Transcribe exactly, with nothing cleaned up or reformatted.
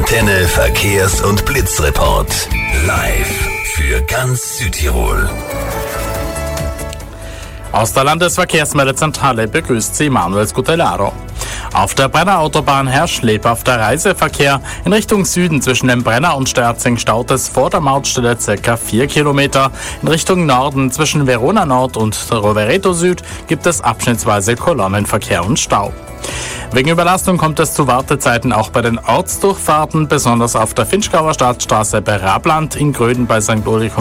Antenne Verkehrs- und Blitzreport. Live für ganz Südtirol. Aus der Landesverkehrsmeldezentrale begrüßt Sie Manuel Scutellaro. Auf der Brenner Autobahn herrscht lebhafter Reiseverkehr. In Richtung Süden zwischen dem Brenner und Sterzing staut es vor der Mautstelle ca. vier Kilometer. In Richtung Norden zwischen Verona Nord und Rovereto Süd gibt es abschnittsweise Kolonnenverkehr und Stau. Wegen Überlastung kommt es zu Wartezeiten auch bei den Ortsdurchfahrten, besonders auf der Finchgauer Stadtstraße bei Rabland, in Gröden bei Sankt Ulrich